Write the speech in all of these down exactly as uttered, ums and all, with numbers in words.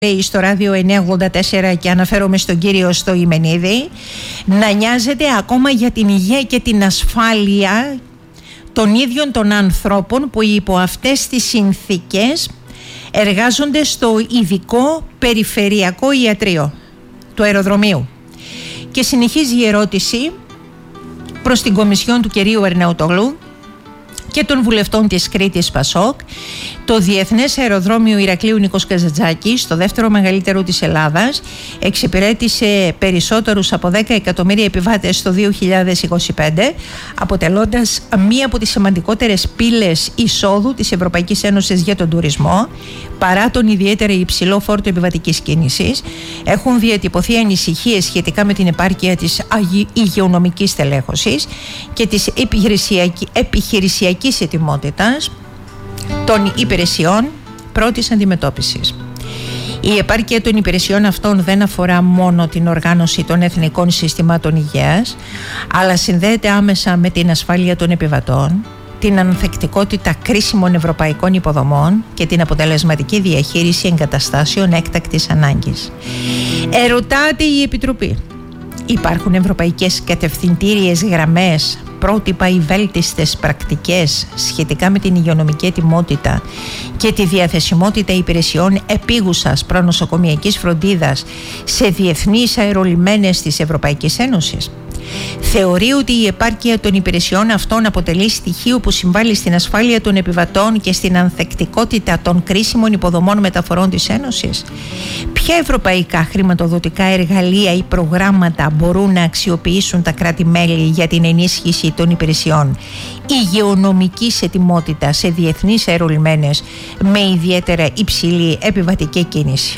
λέει στο ράδιο εννιακόσια ογδόντα τέσσερα και αναφέρομαι στον κύριο Στοημενίδη, να νοιάζεται ακόμα για την υγεία και την ασφάλεια των ίδιων των ανθρώπων που υπό αυτές τις συνθήκες εργάζονται στο ειδικό περιφερειακό ιατρείο του αεροδρομίου. Και συνεχίζει η ερώτηση προς την Κομισιόν του κυρίου Ερναούτογλου και των βουλευτών της Κρήτης Πασόκ. Το Διεθνές Αεροδρόμιο Ηρακλείου Νίκος Καζαντζάκης, το δεύτερο μεγαλύτερο της Ελλάδας, εξυπηρέτησε περισσότερους από δέκα εκατομμύρια επιβάτες το δύο χιλιάδες είκοσι πέντε, αποτελώντας μία από τις σημαντικότερες πύλες εισόδου της Ευρωπαϊκής Ένωσης για τον τουρισμό. Παρά τον ιδιαίτερα υψηλό φόρτο επιβατικής κίνησης, έχουν διατυπωθεί ανησυχίες σχετικά με την επάρκεια της υγειονομικής τελέχωσης και της επιχειρησιακή, επιχειρησιακής ετοιμότητας των υπηρεσιών πρώτης αντιμετώπισης. Η επάρκεια των υπηρεσιών αυτών δεν αφορά μόνο την οργάνωση των εθνικών συστημάτων υγείας, αλλά συνδέεται άμεσα με την ασφάλεια των επιβατών, την ανθεκτικότητα κρίσιμων ευρωπαϊκών υποδομών και την αποτελεσματική διαχείριση εγκαταστάσεων έκτακτης ανάγκης. Ερωτάται η Επιτροπή: υπάρχουν ευρωπαϊκές κατευθυντήριες γραμμές, πρότυπα ή βέλτιστες πρακτικές σχετικά με την υγειονομική ετοιμότητα και τη διαθεσιμότητα υπηρεσιών επίγουσας προνοσοκομιακής φροντίδας σε διεθνείς αερολιμένες της Ευρωπαϊκής Ένωσης? Θεωρεί ότι η επάρκεια των υπηρεσιών αυτών αποτελεί στοιχείο που συμβάλλει στην ασφάλεια των επιβατών και στην ανθεκτικότητα των κρίσιμων υποδομών μεταφορών της Ένωσης? Ποια ευρωπαϊκά χρηματοδοτικά εργαλεία ή προγράμματα μπορούν να αξιοποιήσουν τα κράτη-μέλη για την ενίσχυση των υπηρεσιών υγειονομικής ετοιμότητας σε διεθνείς αερολιμένες με ιδιαίτερα υψηλή επιβατική κίνηση?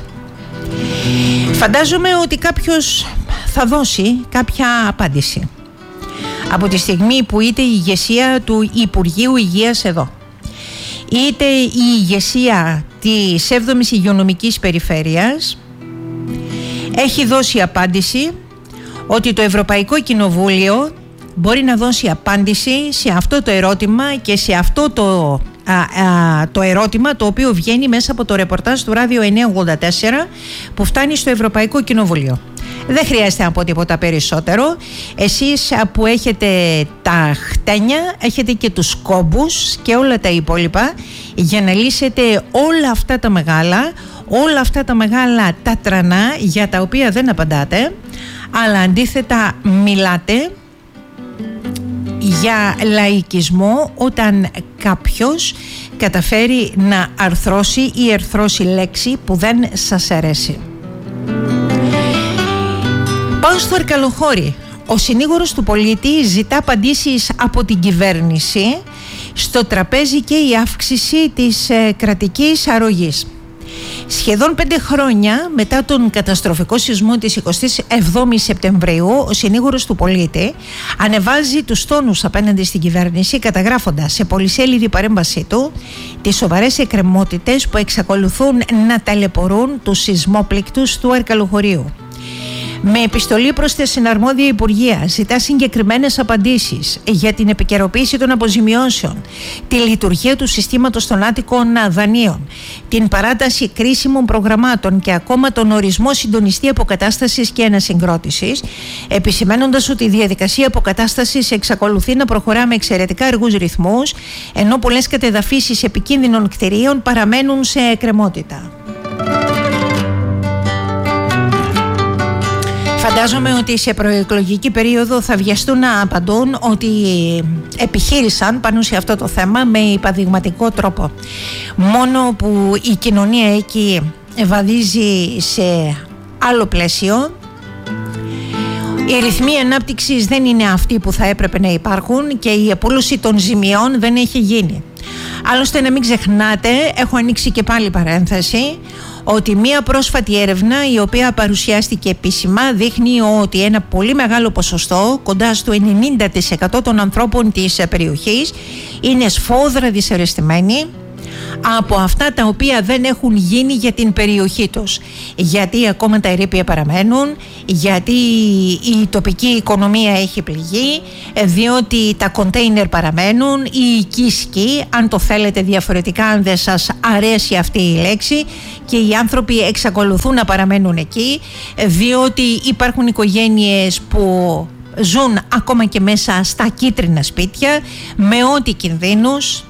Φαντάζομαι ότι κάποιος θα δώσει κάποια απάντηση από τη στιγμή που είτε η ηγεσία του Υπουργείου Υγείας εδώ, είτε η ηγεσία της έβδομης Υγειονομικής Περιφέρειας έχει δώσει απάντηση ότι το Ευρωπαϊκό Κοινοβούλιο μπορεί να δώσει απάντηση σε αυτό το ερώτημα και σε αυτό το, α, α, το ερώτημα το οποίο βγαίνει μέσα από το ρεπορτάζ του ράδιο εννιακόσια ογδόντα τέσσερα που φτάνει στο Ευρωπαϊκό Κοινοβούλιο. Δεν χρειάζεται να πω τίποτα περισσότερο. Εσείς που έχετε τα χτένια, έχετε και τους κόμπους και όλα τα υπόλοιπα για να λύσετε όλα αυτά τα μεγάλα, όλα αυτά τα μεγάλα τα τρανά για τα οποία δεν απαντάτε, αλλά αντίθετα μιλάτε για λαϊκισμό όταν κάποιος καταφέρει να αρθρώσει ή ερθρώσει λέξη που δεν σας αρέσει. Πάω στο Αρκαλοχώρι. Ο συνήγορος του πολίτη ζητά απαντήσεις από την κυβέρνηση στο τραπέζι και η αύξηση της ε, κρατικής αρρωγής. Σχεδόν πέντε χρόνια μετά τον καταστροφικό σεισμό της εικοστής εβδόμης Σεπτεμβρίου, ο συνήγορος του πολίτη ανεβάζει τους τόνους απέναντι στην κυβέρνηση, καταγράφοντας σε πολυσέλιδη παρέμβασή του τις σοβαρές εκκρεμότητες που εξακολουθούν να ταλαιπωρούν τους σεισμόπληκτους του Αρκαλοχωρίου. Με επιστολή προς τα συναρμόδια Υπουργεία ζητά συγκεκριμένες απαντήσεις για την επικαιροποίηση των αποζημιώσεων, τη λειτουργία του συστήματος των άτυπων δανείων, την παράταση κρίσιμων προγραμμάτων και ακόμα τον ορισμό συντονιστή αποκατάστασης και ανασυγκρότησης, επισημαίνοντας ότι η διαδικασία αποκατάστασης εξακολουθεί να προχωρά με εξαιρετικά αργούς ρυθμούς, ενώ πολλές κατεδαφίσεις επικίνδυνων κτηρίων παραμένουν σε εκκρεμότητα. Φαντάζομαι ότι σε προεκλογική περίοδο θα βιαστούν να απαντούν ότι επιχείρησαν πάνω σε αυτό το θέμα με υπαδειγματικό τρόπο. Μόνο που η κοινωνία εκεί βαδίζει σε άλλο πλαίσιο, οι ρυθμοί ανάπτυξης δεν είναι αυτοί που θα έπρεπε να υπάρχουν και η απόλυση των ζημιών δεν έχει γίνει. Άλλωστε, να μην ξεχνάτε, έχω ανοίξει και πάλι παρένθεση, ότι μία πρόσφατη έρευνα η οποία παρουσιάστηκε επίσημα δείχνει ότι ένα πολύ μεγάλο ποσοστό, κοντά στο ενενήντα τοις εκατό των ανθρώπων της περιοχής, είναι σφόδρα δυσαρεστημένοι από αυτά τα οποία δεν έχουν γίνει για την περιοχή τους. Γιατί ακόμα τα ερείπια παραμένουν, γιατί η τοπική οικονομία έχει πληγεί, διότι τα κοντέινερ παραμένουν, οι οικίσκοι, αν το θέλετε διαφορετικά, αν δεν σας αρέσει αυτή η λέξη, και οι άνθρωποι εξακολουθούν να παραμένουν εκεί, διότι υπάρχουν οικογένειες που ζουν ακόμα και μέσα στα κίτρινα σπίτια με ό,τι κινδύνους.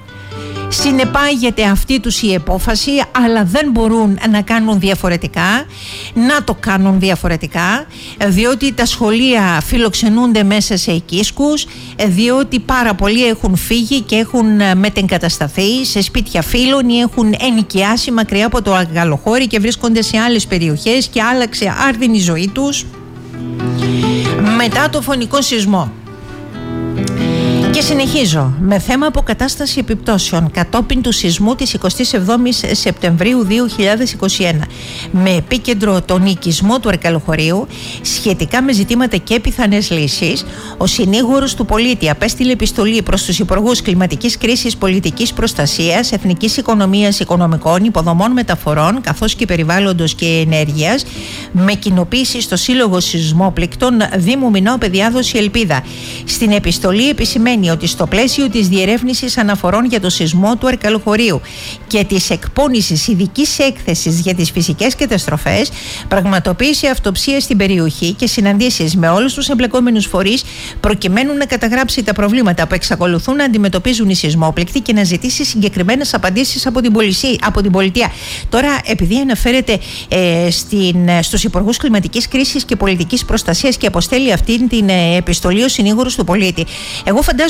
Συνεπάγεται αυτή τους η επόφαση, αλλά δεν μπορούν να κάνουν διαφορετικά, να το κάνουν διαφορετικά, διότι τα σχολεία φιλοξενούνται μέσα σε οικίσκους, διότι πάρα πολλοί έχουν φύγει και έχουν μετεγκατασταθεί σε σπίτια φίλων ή έχουν ενοικιάσει μακριά από το αγκαλοχώρι και βρίσκονται σε άλλες περιοχές και άλλαξε άρδιν η ζωή τους μετά το φωνικό σεισμό. Και συνεχίζω με θέμα αποκατάσταση επιπτώσεων κατόπιν του σεισμού της εικοστής εβδόμης Σεπτεμβρίου δύο χιλιάδες είκοσι ένα, με επίκεντρο τον οικισμό του Αρκαλοχωρίου. Σχετικά με ζητήματα και πιθανές λύσεις, ο συνήγορος του πολίτη απέστειλε επιστολή προς τους υπουργούς κλιματικής κρίσης, πολιτικής προστασίας, εθνικής οικονομίας, οικονομικών, υποδομών, μεταφορών, καθώς και περιβάλλοντος και ενέργειας, με κοινοποίηση στο Σύλλογο Σεισμόπληκτων Δήμου Μινώου Παιδιάδος Ελπίδα. Στην επιστολή επισημαίνει ότι στο πλαίσιο της διερεύνησης αναφορών για το σεισμό του Αρκαλοχωρίου και της εκπώνησης ειδικής έκθεσης για τις φυσικές καταστροφές, πραγματοποίησε αυτοψίες στην περιοχή και συναντήσεις με όλους τους εμπλεκόμενους φορείς, προκειμένου να καταγράψει τα προβλήματα που εξακολουθούν να αντιμετωπίζουν οι σεισμόπληκτοι και να ζητήσει συγκεκριμένες απαντήσεις από την, πολισή, από την πολιτεία. Τώρα, επειδή αναφέρεται ε, στην, στους υπουργούς κλιματικής κρίσης και πολιτικής προστασίας και αποστέλει αυτή την ε, επιστολή ο συνήγορος του πολίτη, εγώ φαντάζομαι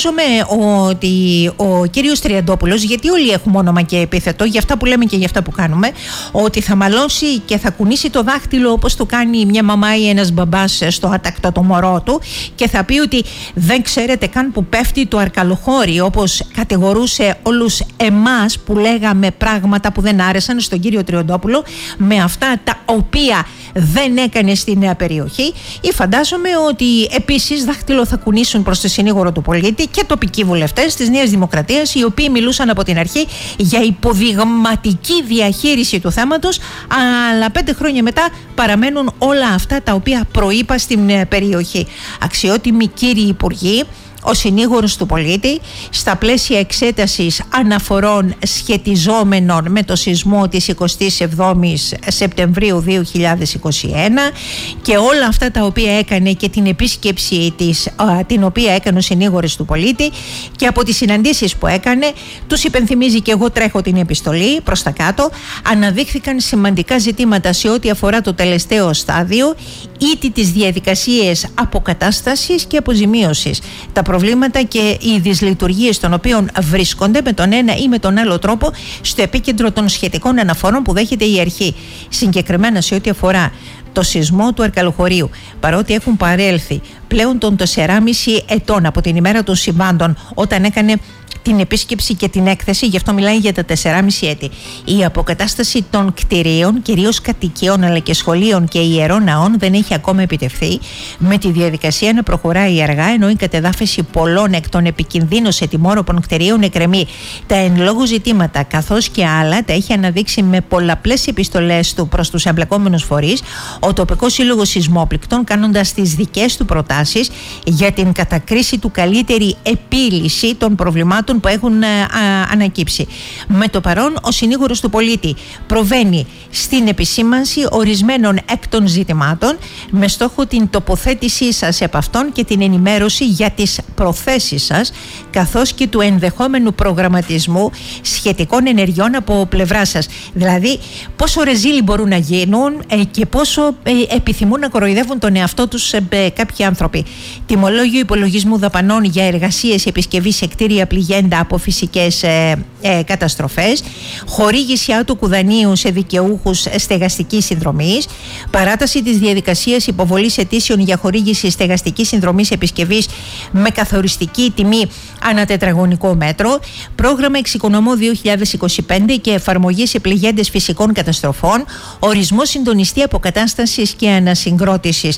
ότι ο κύριος Τριαντόπουλος, γιατί όλοι έχουμε όνομα και επίθετο για αυτά που λέμε και για αυτά που κάνουμε, ότι θα μαλώσει και θα κουνήσει το δάχτυλο όπως το κάνει μια μαμά ή ένας μπαμπάς στο άτακτο το μωρό του και θα πει ότι δεν ξέρετε καν που πέφτει το Αρκαλοχώρι, όπως κατηγορούσε όλους εμάς που λέγαμε πράγματα που δεν άρεσαν στον κύριο Τριαντόπουλο με αυτά τα οποία δεν έκανε στη νέα περιοχή. Ή φαντάζομαι ότι επίσης δάχτυλο θα κουνήσουν προς το συνήγορο του πολίτη και τοπικοί βουλευτές της Νέας Δημοκρατίας, οι οποίοι μιλούσαν από την αρχή για υποδειγματική διαχείριση του θέματος, αλλά πέντε χρόνια μετά παραμένουν όλα αυτά τα οποία προείπα στην περιοχή. Αξιότιμοι κύριοι υπουργοί, ο συνήγορος του πολίτη, στα πλαίσια εξέτασης αναφορών σχετιζόμενων με το σεισμό της εικοστής εβδόμης Σεπτεμβρίου δύο χιλιάδες είκοσι ένα και όλα αυτά τα οποία έκανε και την επίσκεψη της, α, την οποία έκανε ο συνήγορος του πολίτη, και από τις συναντήσεις που έκανε, τους υπενθυμίζει, και εγώ τρέχω την επιστολή προς τα κάτω, αναδείχθηκαν σημαντικά ζητήματα σε ό,τι αφορά το τελευταίο στάδιο, ήτι τις διαδικασίες αποκατάστασης και αποζημίωσης, τα προβλήματα και οι δυσλειτουργίες των οποίων βρίσκονται με τον ένα ή με τον άλλο τρόπο στο επίκεντρο των σχετικών αναφορών που δέχεται η αρχή. Συγκεκριμένα σε ό,τι αφορά το σεισμό του Αρκαλοχωρίου, παρότι έχουν παρέλθει πλέον των τεσσεράμισι ετών από την ημέρα των συμβάντων όταν έκανε την επίσκεψη και την έκθεση, γι' αυτό μιλάει για τα τεσσεράμισι έτη. Η αποκατάσταση των κτηρίων, κυρίως κατοικιών αλλά και σχολείων και ιερών ναών, δεν έχει ακόμα επιτευχθεί, με τη διαδικασία να προχωράει αργά, ενώ η κατεδάφιση πολλών εκ των επικινδύνων ετοιμόρροπων κτηρίων εκκρεμεί. Τα εν λόγω ζητήματα, καθώς και άλλα, τα έχει αναδείξει με πολλαπλές επιστολές του προς τους εμπλεκόμενους φορείς ο τοπικός σύλλογος σεισμόπληκτων, κάνοντας τις δικές του προτάσεις για την κατακρίση του καλύτερη επίλυση των προβλημάτων που έχουν α, ανακύψει. Με το παρόν, ο συνήγορος του πολίτη προβαίνει στην επισήμανση ορισμένων εκ των ζητημάτων με στόχο την τοποθέτησή σας επ' αυτών και την ενημέρωση για τις προθέσεις σας, καθώς και του ενδεχόμενου προγραμματισμού σχετικών ενεργειών από πλευρά σας. Δηλαδή, πόσο ρεζίλοι μπορούν να γίνουν ε, και πόσο ε, επιθυμούν να κοροϊδεύουν τον εαυτό τους ε, ε, κάποιοι άνθρωποι. Τιμολόγιο υπολογισμού δαπανών για εργασίες επισκευής σε κτίρια πληγέντα από φυσικές ε, ε, καταστροφές, χορήγηση άτοκου δανείου σε δικαιούχους στεγαστικής συνδρομής, παράταση της διαδικασίας υποβολής αιτήσεων για χορήγηση στεγαστικής συνδρομής επισκευής με καθοριστική τιμή ανά τετραγωνικό μέτρο, πρόγραμμα εξοικονομώ δύο χιλιάδες είκοσι πέντε και εφαρμογή σε πληγέντες φυσικών καταστροφών, ορισμό συντονιστή αποκατάστασης και ανασυγκρότησης.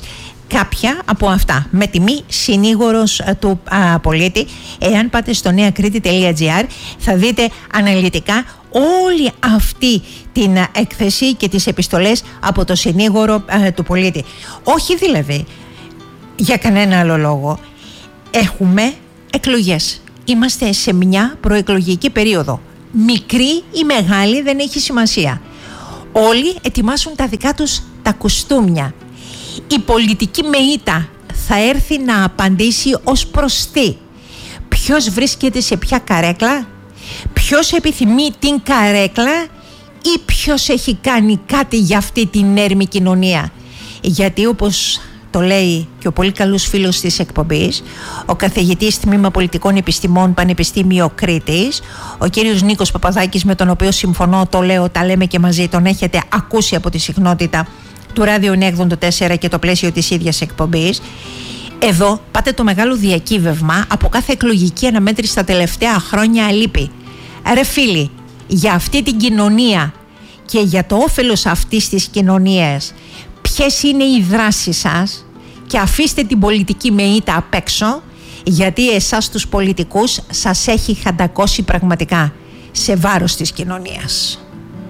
κάποια από αυτά με τιμή συνήγορος του α, πολίτη. Εάν πάτε στο νέα κρήτη τελεία τζι άρ θα δείτε αναλυτικά όλη αυτή την έκθεση και τις επιστολές από το συνήγορο α, του πολίτη. Όχι δηλαδή για κανένα άλλο λόγο. Έχουμε εκλογές. Είμαστε σε μια προεκλογική περίοδο. Μικρή ή μεγάλη δεν έχει σημασία. Όλοι ετοιμάσουν τα δικά τους τα κουστούμια. Η πολιτική μεΐτα θα έρθει να απαντήσει ως προς τι. Ποιος βρίσκεται σε ποια καρέκλα, ποιος επιθυμεί την καρέκλα ή ποιος έχει κάνει κάτι για αυτή την έρμη κοινωνία. Γιατί όπως το λέει και ο πολύ καλός φίλος της εκπομπής, ο καθηγητής Τμήμα Πολιτικών Επιστημών Πανεπιστήμιο Κρήτης, ο κύριος Νίκος Παπαδάκης, με τον οποίο συμφωνώ, το λέω, τα λέμε και μαζί, τον έχετε ακούσει από τη συχνότητα του Ράδιο ενενήντα τέσσερα και το πλαίσιο της ίδιας εκπομπής. Εδώ πάτε το μεγάλο διακύβευμα από κάθε εκλογική αναμέτρηση τα τελευταία χρόνια λείπει. Ρε φίλοι, για αυτή την κοινωνία και για το όφελος αυτής της κοινωνίας, ποιες είναι οι δράσεις σας, και αφήστε την πολιτική μεΐτα απ' έξω, γιατί εσάς τους πολιτικούς σας έχει χαντακώσει πραγματικά σε βάρος της κοινωνίας.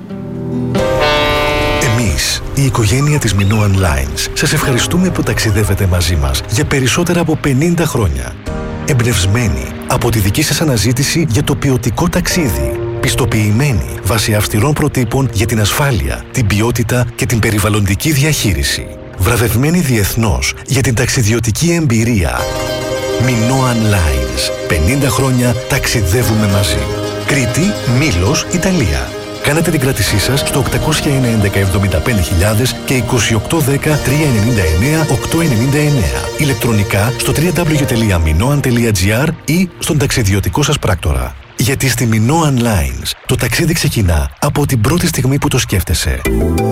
Εμείς, η οικογένεια της Minoan Lines, σας ευχαριστούμε που ταξιδεύετε μαζί μας για περισσότερα από πενήντα χρόνια. Εμπνευσμένοι από τη δική σας αναζήτηση για το ποιοτικό ταξίδι. Πιστοποιημένοι βάσει αυστηρών προτύπων για την ασφάλεια, την ποιότητα και την περιβαλλοντική διαχείριση. Βραβευμένοι διεθνώς για την ταξιδιωτική εμπειρία. Minoan Lines. πενήντα χρόνια ταξιδεύουμε μαζί. Κρήτη, Μήλος, Ιταλία. Κάνετε την κράτησή σας στο οκτακόσια ενενήντα εβδομήντα πέντε χιλιάδες και είκοσι οκτώ δέκα τριακόσια ενενήντα εννέα οκτακόσια ενενήντα εννέα. Ηλεκτρονικά στο double-u double-u double-u τελεία minoan τελεία τζι άρ ή στον ταξιδιωτικό σας πράκτορα. Γιατί στη Minoan Lines το ταξίδι ξεκινά από την πρώτη στιγμή που το σκέφτεσαι.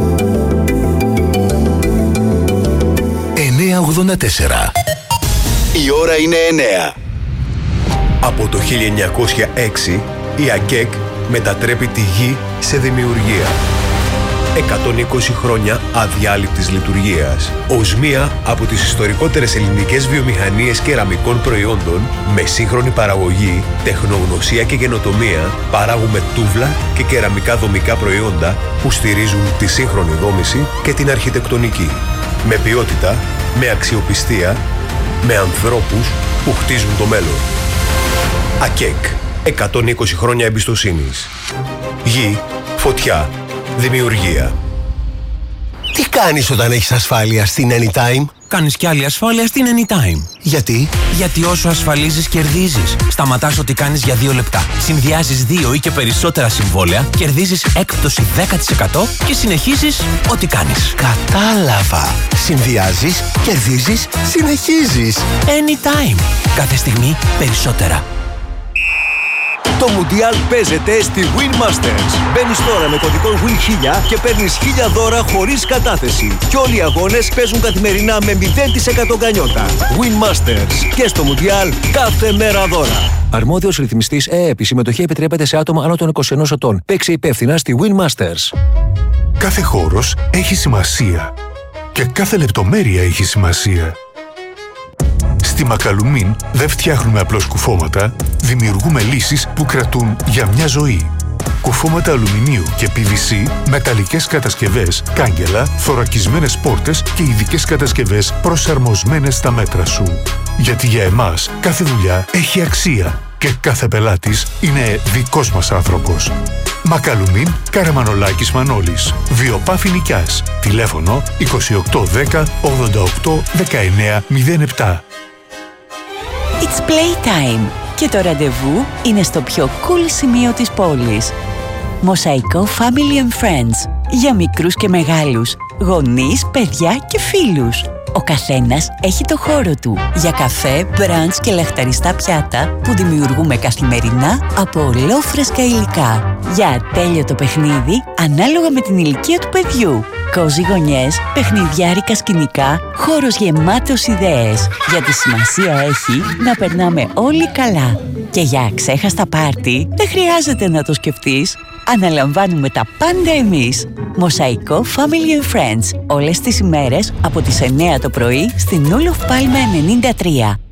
εννιακόσια ογδόντα τέσσερα. Η ώρα είναι εννέα. Από το χίλια εννιακόσια έξι η ΑΚΕΚ μετατρέπει τη γη σε δημιουργία. εκατόν είκοσι χρόνια αδιάλειπτης λειτουργίας. Ως μία από τις ιστορικότερες ελληνικές βιομηχανίες κεραμικών προϊόντων, με σύγχρονη παραγωγή, τεχνογνωσία και καινοτομία, παράγουμε τούβλα και κεραμικά δομικά προϊόντα που στηρίζουν τη σύγχρονη δόμηση και την αρχιτεκτονική. Με ποιότητα, με αξιοπιστία, με ανθρώπους που χτίζουν το μέλλον. ΑΚΕΚ. εκατόν είκοσι χρόνια εμπιστοσύνης. Γη, φωτιά, δημιουργία. Τι κάνεις όταν έχεις ασφάλεια στην Anytime? Κάνεις κι άλλη ασφάλεια στην Anytime. Γιατί? Γιατί όσο ασφαλίζεις, κερδίζεις. Σταματάς ό,τι κάνεις για δύο λεπτά. Συνδυάζεις δύο ή και περισσότερα συμβόλαια, κερδίζεις έκπτωση δέκα τοις εκατό και συνεχίζεις ό,τι κάνεις. Κατάλαβα. Συνδυάζεις, κερδίζεις, συνεχίζεις. Anytime. Κάθε στιγμή περισσότερα. Το Μουντιάλ παίζεται στη Win Masters. Μπαίνεις τώρα με κωδικό Win χίλια και παίρνεις χίλια δώρα χωρίς κατάθεση. Και όλοι οι αγώνες παίζουν καθημερινά με μηδέν τοις εκατό γκανιότα. Win Masters. Και στο Μουντιάλ κάθε μέρα δώρα. Αρμόδιος ρυθμιστής ΕΕΠ. Η συμμετοχή επιτρέπεται σε άτομα άνω των είκοσι ενός ετών. Παίξε υπεύθυνα στη Win Masters. Κάθε χώρος έχει σημασία. Και κάθε λεπτομέρεια έχει σημασία. Στη Μακαλουμίν δεν φτιάχνουμε απλώς κουφώματα, δημιουργούμε λύσεις που κρατούν για μια ζωή. Κουφώματα αλουμινίου και πι βι σι, μεταλλικές κατασκευές, κάγκελα, θωρακισμένες πόρτες και ειδικές κατασκευές προσαρμοσμένες στα μέτρα σου. Γιατί για εμάς κάθε δουλειά έχει αξία και κάθε πελάτης είναι δικός μας άνθρωπος. Μακαλουμίν, Καραμανολάκης Μανώλης. Βιοπάφη Νικιάς. Τηλέφωνο είκοσι οκτώ δέκα ογδόντα οκτώ δεκαεννέα μηδέν επτά. It's playtime και το ραντεβού είναι στο πιο cool σημείο της πόλης. Μοσαϊκό Family and Friends για μικρούς και μεγάλους, γονείς, παιδιά και φίλους. Ο καθένας έχει το χώρο του για καφέ, μπραντς και λαχταριστά πιάτα που δημιουργούμε καθημερινά από ολόφρεσκα υλικά. Για ατέλειωτο παιχνίδι ανάλογα με την ηλικία του παιδιού. Κόζι γωνιές, παιχνιδιάρικα σκηνικά, χώρος γεμάτος ιδέες. Γιατί σημασία έχει να περνάμε όλοι καλά. Και για αξέχαστα πάρτι δεν χρειάζεται να το σκεφτείς. αναλαμβάνουμε τα πάντα εμείς. Μοσαϊκό Family and Friends. Όλες τις ημέρες από τις εννιά το πρωί στην All of Palma ενενήντα τρία.